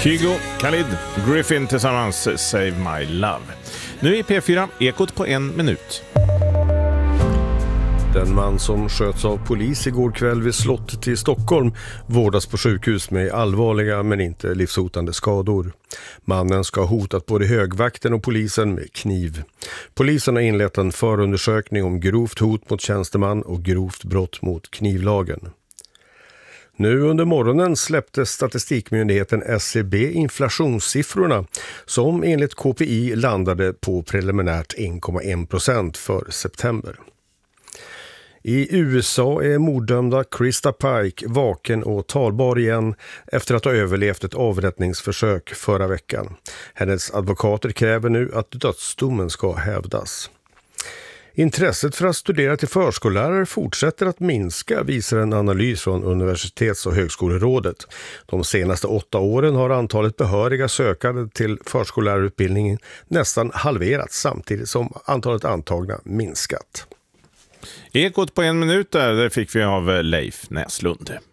Kygo, Khalid, Griffin tillsammans, Save My Love. Nu är P4, Ekot på 1 minut. Den man som sköts av polis igår kväll vid slottet i Stockholm vårdas på sjukhus med allvarliga men inte livshotande skador. Mannen ska ha hotat både högvakten och polisen med kniv. Polisen har inlett en förundersökning om grovt hot mot tjänsteman och grovt brott mot knivlagen. Nu under morgonen släppte statistikmyndigheten SCB inflationssiffrorna som enligt KPI landade på preliminärt 1,1% för september. I USA är morddömda Krista Pike vaken och talbar igen efter att ha överlevt ett avrättningsförsök förra veckan. Hennes advokater kräver nu att dödsdomen ska hävdas. Intresset för att studera till förskollärare fortsätter att minska, visar en analys från Universitets- och högskolerådet. De senaste 8 åren har antalet behöriga sökande till förskollärarutbildningen nästan halverats samtidigt som antalet antagna minskat. Ekot på 1 minut där fick vi av Leif Näslund.